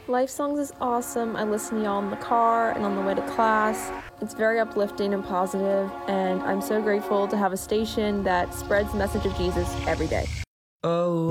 Life Songs is awesome. I listen to y'all in the car and on the way to class. It's very uplifting and positive, and I'm so grateful to have a station that spreads the message of Jesus every day. Oh.